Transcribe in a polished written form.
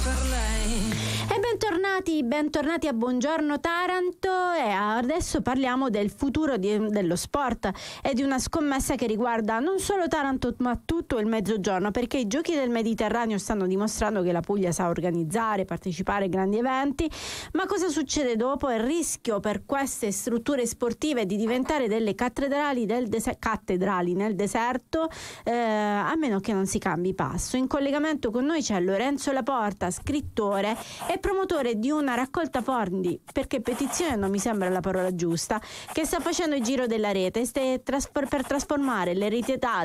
per lei. E bentornati a Buongiorno Taranto, e adesso parliamo del futuro dello sport e di una scommessa che riguarda non solo Taranto ma tutto il Mezzogiorno, perché i Giochi del Mediterraneo stanno dimostrando che la Puglia sa organizzare, partecipare a grandi eventi, ma cosa succede dopo? Il rischio per queste strutture sportive di diventare delle cattedrali nel deserto, a meno che non si cambi passo. In collegamento con noi c'è Lorenzo Laporta, scrittore e promotore di una raccolta fondi, perché petizione non mi sembra la parola giusta, che sta facendo il giro della rete per trasformare l'eredità